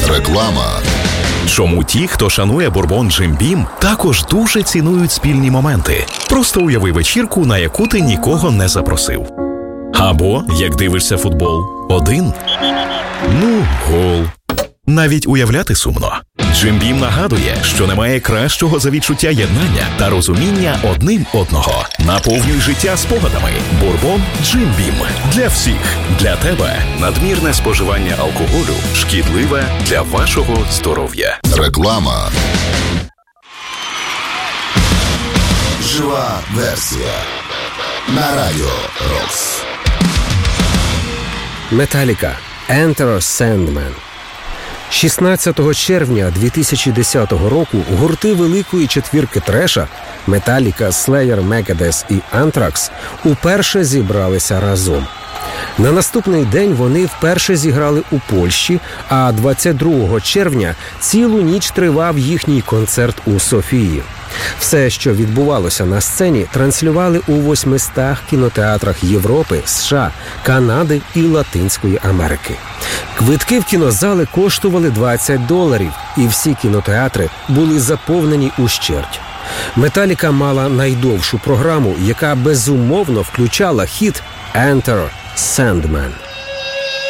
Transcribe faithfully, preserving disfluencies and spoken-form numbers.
Реклама. Чому ті, хто шанує бурбон Jim Beam, також дуже цінують спільні моменти? Просто уяви вечірку, на яку ти нікого не запросив. Або, як дивишся футбол, один. Ну, гол. Навіть уявляти сумно. Jim Beam нагадує, що немає кращого за відчуття єднання та розуміння одним одного. Наповнюй життя спогадами. Бурбон Jim Beam. Для всіх. Для тебе. Надмірне споживання алкоголю шкідливе для вашого здоров'я. Реклама. Жива версія. На радіо Рокс. Metallica. Enter Sandman. шістнадцятого червня дві тисячі десятого року гурти великої четвірки треша Metallica, Slayer, Megadeth і Anthrax уперше зібралися разом. На наступний день вони вперше зіграли у Польщі, а двадцять другого червня цілу ніч тривав їхній концерт у Софії. Все, що відбувалося на сцені, транслювали у восьмистах кінотеатрах Європи, США, Канади і Латинської Америки. Квитки в кінозали коштували двадцять доларів, і всі кінотеатри були заповнені ущерть. Металіка мала найдовшу програму, яка безумовно включала хіт «Enter Sandman».